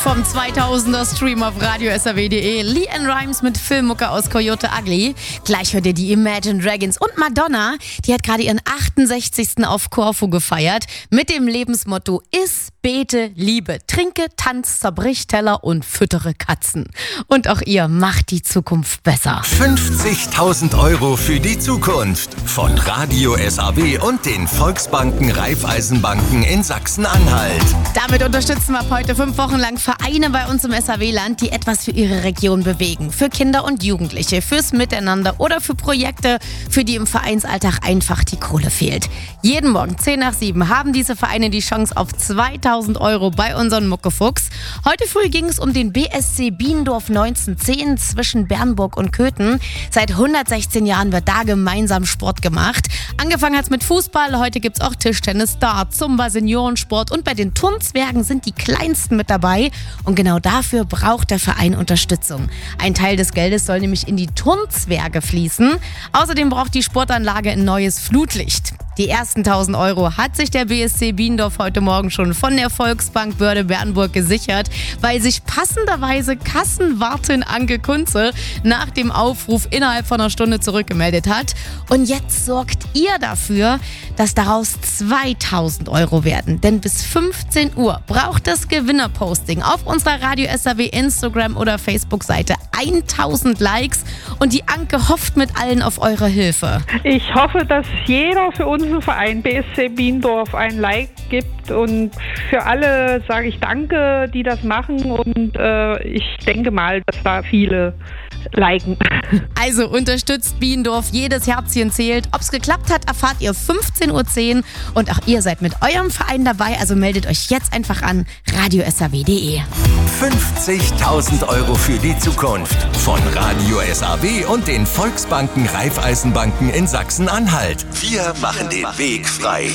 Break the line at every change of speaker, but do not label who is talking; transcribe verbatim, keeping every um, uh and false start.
Vom zweitausender Stream auf radio s r w punkt d e. LeAnn Rimes mit Filmmucke aus Coyote Ugly. Gleich hört ihr die Imagine Dragons und Madonna. Die hat gerade ihren achtundsechzigsten auf Korfu gefeiert. Mit dem Lebensmotto: Iss, bete, liebe, trinke, tanz, zerbrich Teller und füttere Katzen. Und auch ihr macht die Zukunft besser.
fünfzigtausend Euro für die Zukunft. Von Radio S R W und den Volksbanken Raiffeisenbanken in Sachsen-Anhalt.
Damit unterstützen wir ab heute fünf Wochen lang Vereine bei uns im S R W-Land, die etwas für ihre Region bewegen. Für Kinder und Jugendliche, fürs Miteinander oder für Projekte, für die im Vereinsalltag einfach die Kohle fehlt. Jeden Morgen zehn nach sieben haben diese Vereine die Chance auf zweitausend Euro bei unseren Muckefuchs. Heute früh ging es um den B S C Biendorf neunzehnhundertzehn zwischen Bernburg und Köthen. Seit hundertsechzehn Jahren wird da gemeinsam Sport gemacht. Angefangen hat es mit Fußball, heute gibt es auch Tischtennis, Dart, Zumba, Seniorensport und bei den Turnzwergen sind die Kleinsten mit dabei. Und genau dafür braucht der Verein Unterstützung. Ein Teil des Geldes soll nämlich in die Turnzwerge fließen. Außerdem braucht die Sportanlage ein neues Flutlicht. Die ersten tausend Euro hat sich der B S C Biendorf heute Morgen schon von der Volksbank Börde Bernburg gesichert, weil sich passenderweise Kassenwartin Anke Kunze nach dem Aufruf innerhalb von einer Stunde zurückgemeldet hat. Und jetzt sorgt ihr dafür, dass daraus zweitausend Euro werden. Denn bis fünfzehn Uhr braucht das Gewinnerposting auf unserer Radio S R W Instagram oder Facebook-Seite tausend Likes. Und die Anke hofft mit allen auf eure Hilfe.
Ich hoffe, dass jeder für unseren Verein B S C Biendorf ein Like gibt, und für alle sage ich Danke, die das machen, und äh, ich denke mal, dass da viele liken.
Also unterstützt Biendorf, jedes Herzchen zählt. Ob es geklappt hat, erfahrt ihr fünfzehn Uhr zehn und auch ihr seid mit eurem Verein dabei, also meldet euch jetzt einfach an radio s r w punkt d e.
fünfzigtausend Euro für die Zukunft. Von Radio S R W und den Volksbanken Raiffeisenbanken in Sachsen-Anhalt. Wir machen den Weg frei.